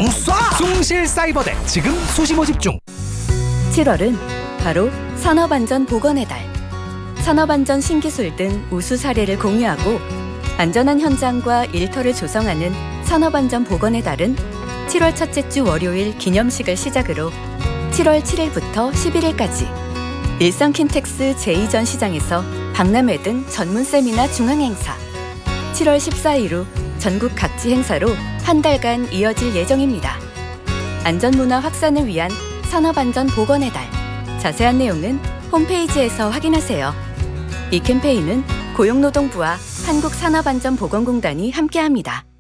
뻥 쏴! 숭실사이버대 지금 수시 모집 중. 7월은 바로 산업안전보건의 달. 산업안전 신기술 등 우수 사례를 공유하고 안전한 현장과 일터를 조성하는 산업안전보건의 달은 7월 첫째 주 월요일 기념식을 시작으로 7월 7일부터 11일까지 일산 킨텍스 제2전 시장에서 박람회 등 전문 세미나 중앙행사, 7월 14일 후 전국 각지 행사로 한 달간 이어질 예정입니다. 안전문화 확산을 위한 산업안전보건의 달. 자세한 내용은 홈페이지에서 확인하세요. 이 캠페인은 고용노동부와 한국산업안전보건공단이 함께합니다.